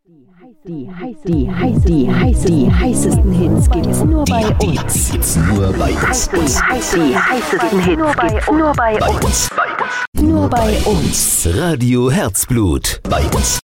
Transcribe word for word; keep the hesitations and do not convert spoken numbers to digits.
Die, heiß, die, heiß, die, heiß, die heißesten Hits gibt's nur bei uns. Gibt's nur bei uns. Die, heiß, die heißesten Hits nur bei, nur bei uns. Bei uns. Nur bei uns. Radio Herzblut. Bei uns.